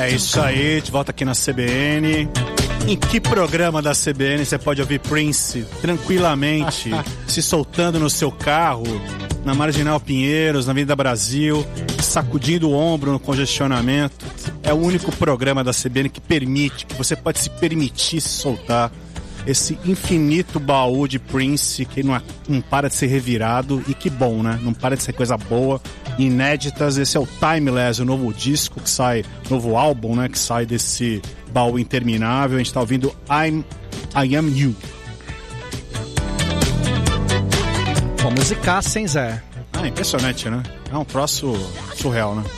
É isso aí, de volta aqui na CBN. Em que programa da CBN você pode ouvir Prince tranquilamente se soltando no seu carro, na Marginal Pinheiros, na Avenida Brasil, sacudindo o ombro no congestionamento? É o único programa da CBN que permite, que você pode se permitir se soltar esse infinito baú de Prince que não para de ser revirado. E que bom, né? Não para de ser coisa boa, inéditas. Esse é o Timeless, o novo disco que sai, novo álbum, né? Que sai desse baú interminável. A gente tá ouvindo I Am You. Pô, musicaça, hein, Zé? Impressionante, né? É um troço surreal, né?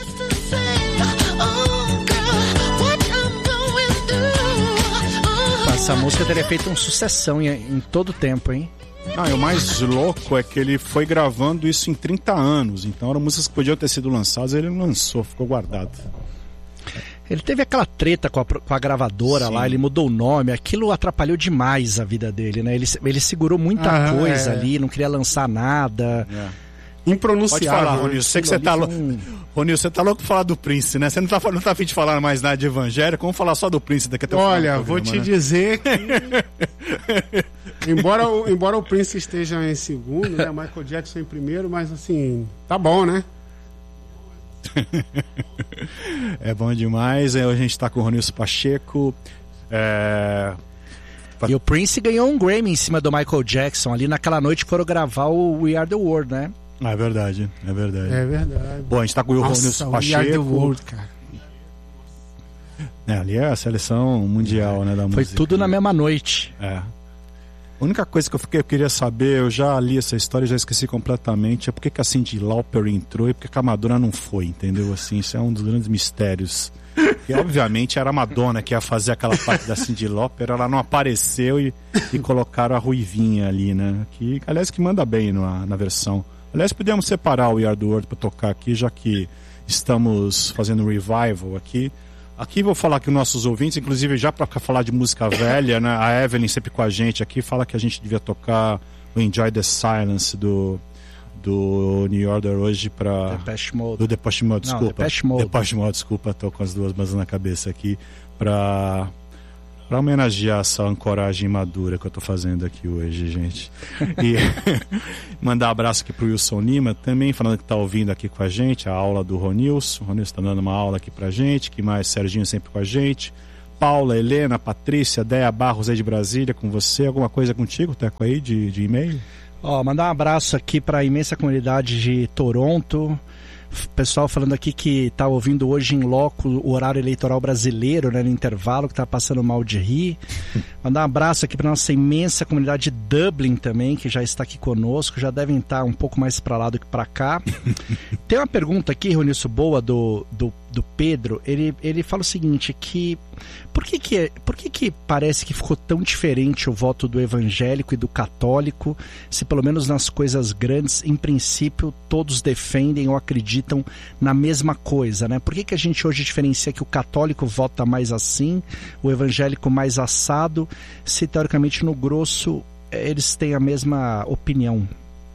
Essa música teria feito uma sucessão em todo o tempo, hein? E o mais louco é que ele foi gravando isso em 30 anos. Então eram músicas que podiam ter sido lançadas, ele não lançou, ficou guardado. Ele teve aquela treta com a gravadora. Sim. Lá, ele mudou o nome, aquilo atrapalhou demais a vida dele, né? Ele segurou muita coisa ali, não queria lançar nada. Impronunciável. Pode falar, Ronil, sei que você tá louco. Ronil, você tá louco pra falar do Prince, né? Você não tá a fim de falar mais nada de evangélico, vamos falar só do Prince daqui até o final. Olha, vou te dizer que embora o Prince esteja em segundo, né? Michael Jackson em primeiro, mas assim, tá bom, né? É bom demais. Hoje a gente tá com o Ronilson Pacheco. E o Prince ganhou um Grammy em cima do Michael Jackson ali naquela noite que foram gravar o We Are The World, né? É verdade. É verdade. Bom, a gente tá com o Ronilson Pacheco. We Are The World, cara. Ali é a seleção mundial, né, da música. Foi tudo na mesma noite. A única coisa que eu queria saber, eu já li essa história e já esqueci completamente, é por que a Cyndi Lauper entrou e por que a Madonna não foi, entendeu? Assim, isso é um dos grandes mistérios. E obviamente era a Madonna que ia fazer aquela parte da Cyndi Lauper, ela não apareceu e colocaram a Ruivinha ali, né? Que, aliás, que manda bem na versão. Aliás, podíamos separar o We Are The World para tocar aqui, já que estamos fazendo um revival aqui. Aqui vou falar que os nossos ouvintes, inclusive já para falar de música velha, né? A Evelyn sempre com a gente aqui, fala que a gente devia tocar o Enjoy the Silence do New Order hoje para Depeche Mode. Do Depeche Mode, desculpa. Não, Depeche Mode. Depeche Mode, desculpa, tô com as duas mãos na cabeça aqui para homenagear essa ancoragem madura que eu tô fazendo aqui hoje, gente. E mandar um abraço aqui pro Wilson Lima, também falando que tá ouvindo aqui com a gente, a aula do Ronilson. O Ronilson tá dando uma aula aqui pra gente, que mais Serginho sempre com a gente. Paula, Helena, Patrícia, Déia Barros aí de Brasília com você. Alguma coisa contigo, Teco, aí de e-mail? Mandar um abraço aqui para a imensa comunidade de Toronto. Pessoal falando aqui que tá ouvindo hoje em loco o horário eleitoral brasileiro, né, no intervalo, que tá passando mal de rir. Mandar um abraço aqui para nossa imensa comunidade de Dublin também, que já está aqui conosco, já devem estar um pouco mais para lá do que para cá. Tem uma pergunta aqui, Ronilson, boa do Pedro. Ele fala o seguinte, que por que parece que ficou tão diferente o voto do evangélico e do católico, se pelo menos nas coisas grandes, em princípio, todos defendem ou acreditam na mesma coisa, né? Por que a gente hoje diferencia que o católico vota mais assim, o evangélico mais assado, se teoricamente no grosso eles têm a mesma opinião?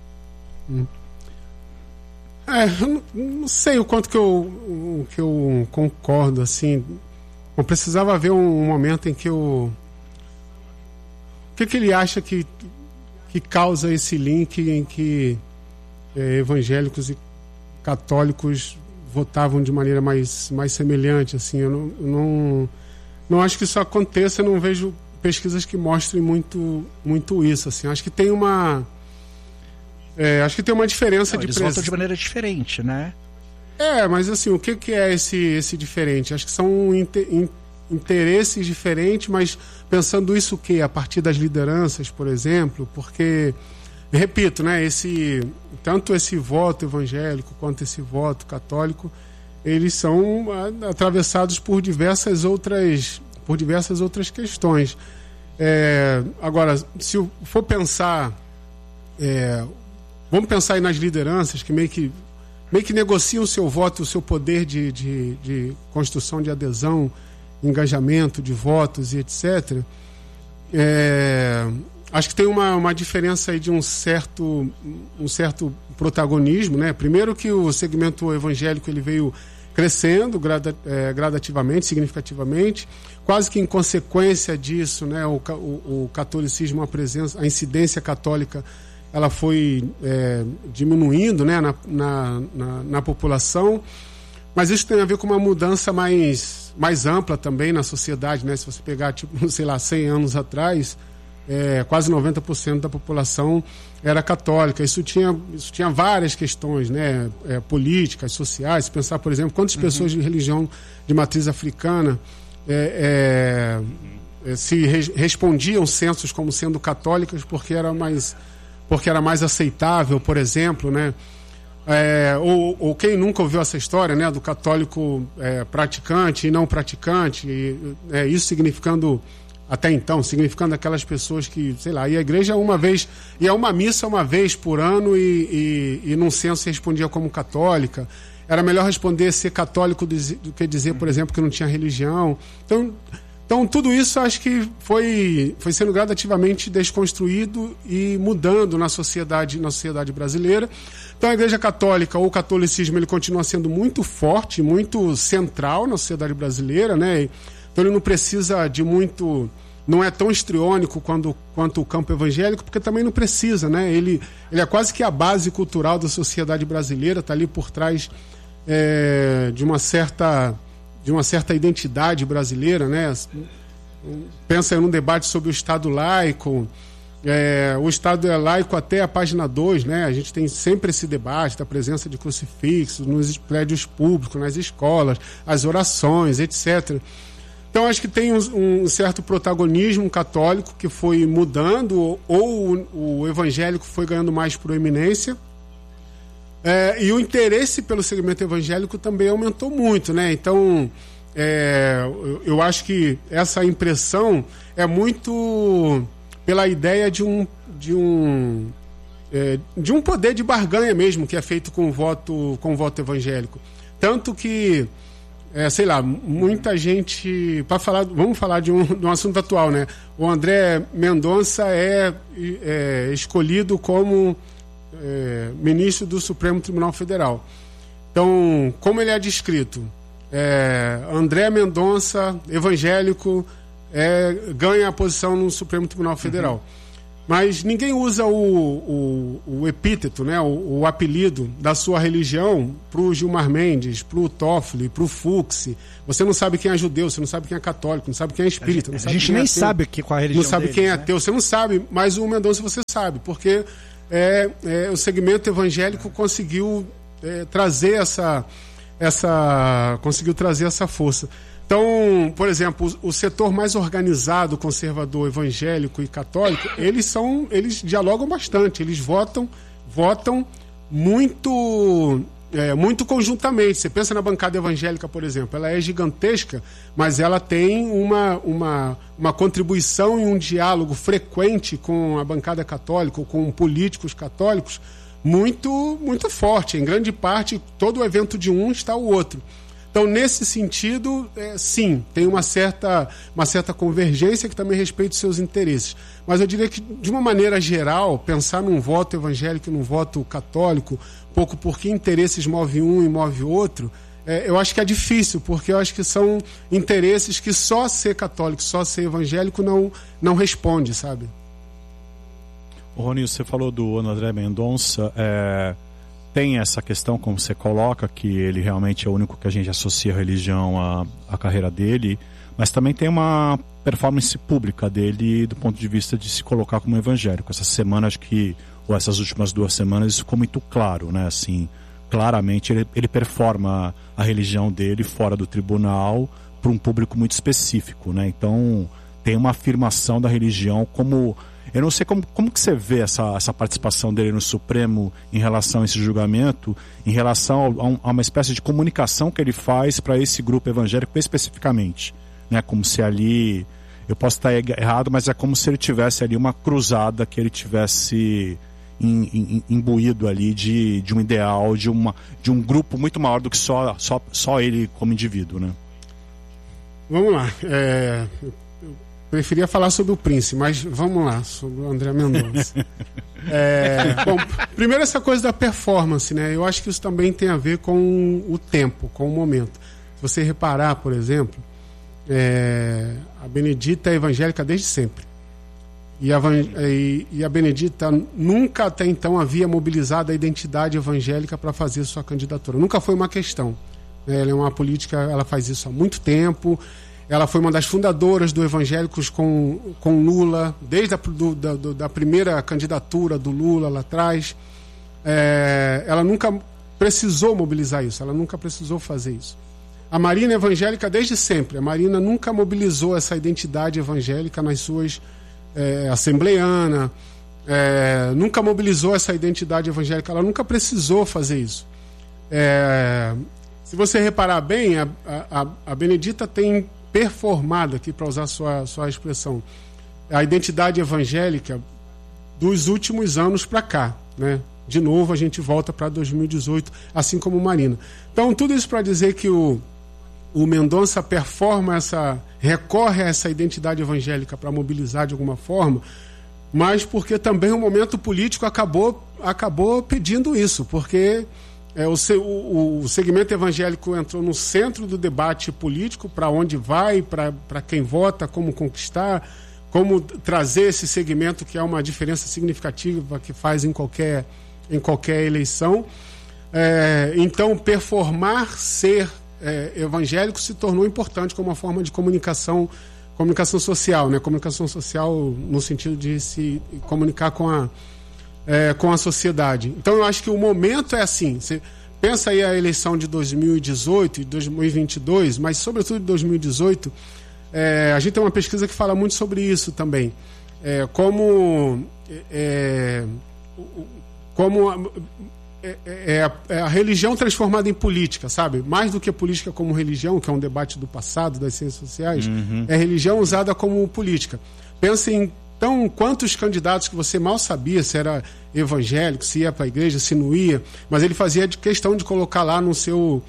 Eu não sei o quanto que eu concordo, assim. Eu precisava ver um momento em que o que ele acha que causa esse link em que evangélicos e católicos votavam de maneira mais semelhante, assim. Eu não acho que isso aconteça, eu não vejo pesquisas que mostrem muito isso, assim. Acho que tem uma diferença de eles votam de maneira diferente, né? Mas assim, o que é esse diferente? Acho que são interesses diferentes, mas pensando isso o quê? A partir das lideranças, por exemplo, porque, repito, né, tanto esse voto evangélico quanto esse voto católico, eles são atravessados por diversas outras questões. Agora, se eu for pensar, vamos pensar aí nas lideranças que meio que negociam o seu voto, o seu poder de construção de adesão, engajamento de votos e etc. Acho que tem uma diferença aí de um certo protagonismo, né? Primeiro que o segmento evangélico ele veio crescendo gradativamente, significativamente. Quase que em consequência disso, né, o catolicismo, a incidência católica, ela foi diminuindo, né, na população. Mas isso tem a ver com uma mudança mais ampla também na sociedade, né? Se você pegar, tipo, sei lá, 100 anos atrás, quase 90% da população era católica. Isso tinha várias questões, né? Políticas, sociais. Se pensar, por exemplo, quantas pessoas de religião de matriz africana se respondiam censos como sendo católicas porque era mais aceitável, por exemplo, né? Ou quem nunca ouviu essa história, né, do católico praticante e não praticante, isso significando, até então, significando aquelas pessoas que, sei lá, ia à igreja uma vez, ia a uma missa uma vez por ano e num censo se respondia como católica. Era melhor responder ser católico do que dizer, por exemplo, que não tinha religião. Então tudo isso acho que foi sendo gradativamente desconstruído e mudando na sociedade brasileira. Então a Igreja Católica, ou o catolicismo, ele continua sendo muito forte, muito central na sociedade brasileira, né? Então ele não precisa de muito... Não é tão histriônico quanto o campo evangélico, porque também não precisa, né? Ele é quase que a base cultural da sociedade brasileira, está ali por trás de uma certa identidade brasileira, né? Pensa em um debate sobre o Estado laico. O Estado é laico até a página 2, né? A gente tem sempre esse debate da presença de crucifixos nos prédios públicos, nas escolas, as orações, etc. Então acho que tem um certo protagonismo católico que foi mudando, ou o evangélico foi ganhando mais proeminência. E o interesse pelo segmento evangélico também aumentou muito, né? Então, eu acho que essa impressão é muito pela ideia de um poder de barganha mesmo, que é feito com o voto evangélico. Tanto que, sei lá, muita gente... Vamos falar de um assunto atual, né? O André Mendonça é escolhido como... ministro do Supremo Tribunal Federal. Então, como ele é descrito, André Mendonça, evangélico, ganha a posição no Supremo Tribunal Federal. Mas ninguém usa o epíteto, né, o apelido da sua religião para o Gilmar Mendes, para o Toffoli, para o Fux. Você não sabe quem é judeu, você não sabe quem é católico, não sabe quem é espírita. A gente nem sabe qual é a religião não sabe deles, quem é né? ateu, você não sabe, mas o Mendonça você sabe, porque o segmento evangélico conseguiu trazer conseguiu trazer essa força. Então, por exemplo, o setor mais organizado, conservador, evangélico e católico, eles dialogam bastante, eles votam muito conjuntamente. Você pensa na bancada evangélica, por exemplo, ela é gigantesca, mas ela tem uma contribuição e um diálogo frequente com a bancada católica, ou com políticos católicos, muito, muito forte. Em grande parte, todo o evento de um está o outro. Então, nesse sentido, sim, tem uma certa convergência que também respeita os seus interesses. Mas eu diria que, de uma maneira geral, pensar num voto evangélico e num voto católico, pouco porque interesses move um e move outro, eu acho que é difícil, porque eu acho que são interesses que só ser católico, só ser evangélico não responde, sabe? Rony, você falou do André Mendonça, tem essa questão, como você coloca, que ele realmente é o único que a gente associa a religião à carreira dele, mas também tem uma performance pública dele do ponto de vista de se colocar como evangélico. Essa semana, acho que, ou essas últimas 2 semanas, isso ficou muito claro, né? Assim, claramente ele performa a religião dele fora do tribunal para um público muito específico, né? Então, tem uma afirmação da religião como... Eu não sei como que você vê essa participação dele no Supremo em relação a esse julgamento, em relação a uma espécie de comunicação que ele faz para esse grupo evangélico especificamente, né? Como se ali, eu posso estar errado, mas é como se ele tivesse ali uma cruzada, que ele tivesse imbuído ali de um ideal, de um grupo muito maior do que só ele como indivíduo, né? Vamos lá. preferia falar sobre o Prince, mas vamos lá, sobre o André Mendonça. Bom, primeiro essa coisa da performance, né? Eu acho que isso também tem a ver com o tempo, com o momento. Se você reparar, por exemplo, a Benedita é evangélica desde sempre. E a Benedita nunca até então havia mobilizado a identidade evangélica para fazer sua candidatura. Nunca foi uma questão. Ela é uma política, ela faz isso há muito tempo. Ela foi uma das fundadoras do Evangélicos com Lula, desde da primeira candidatura do Lula lá atrás. Ela nunca precisou mobilizar isso, ela nunca precisou fazer isso. A Marina é evangélica desde sempre. A Marina nunca mobilizou essa identidade evangélica nas suas assembleiana, nunca mobilizou essa identidade evangélica, ela nunca precisou fazer isso. Se você reparar bem, a Benedita tem performado, aqui para usar sua expressão, a identidade evangélica dos últimos anos para cá, né? De novo a gente volta para 2018, assim como Marina. Então tudo isso para dizer que o Mendonça recorre a essa identidade evangélica para mobilizar de alguma forma, mas porque também o momento político acabou pedindo isso, porque o segmento evangélico entrou no centro do debate político, para onde vai, para quem vota, como conquistar, como trazer esse segmento, que é uma diferença significativa que faz em qualquer eleição. Então performar ser evangélico se tornou importante como uma forma de comunicação social, né? Comunicação social no sentido de se comunicar com a sociedade. Então eu acho que o momento é assim. Você pensa aí a eleição de 2018 e 2022, mas sobretudo de 2018, a gente tem uma pesquisa que fala muito sobre isso também. Como a religião transformada em política, sabe? Mais do que a política como religião, que é um debate do passado, das ciências sociais, é a religião usada como política. Pensa em, então, quantos candidatos que você mal sabia se era evangélico, se ia para a igreja, se não ia, mas ele fazia questão de colocar lá na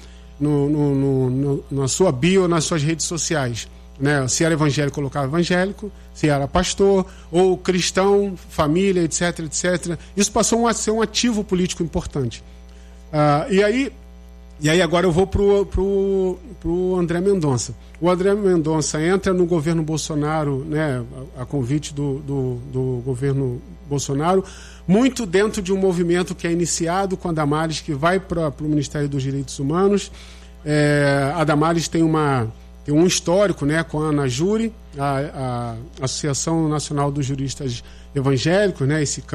sua bio, nas suas redes sociais, né? Se era evangélico, colocava evangélico, se era pastor, ou cristão, família, etc, etc. Isso passou a ser um ativo político importante. E aí agora eu vou pro André Mendonça. O André Mendonça entra no governo Bolsonaro, né, a convite do governo Bolsonaro, muito dentro de um movimento que é iniciado com a Damares, que vai para o Ministério dos Direitos Humanos. A Damares tem um histórico, né, com a ANAJURE, a Associação Nacional dos Juristas Evangélicos, né, esse